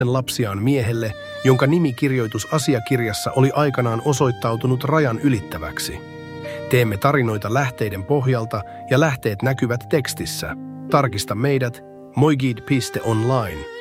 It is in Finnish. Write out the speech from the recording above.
lapsiaan miehelle, jonka nimikirjoitusasiakirjassa oli aikanaan osoittautunut rajan ylittäväksi. Teemme tarinoita lähteiden pohjalta ja lähteet näkyvät tekstissä. Tarkista meidät moigid.online.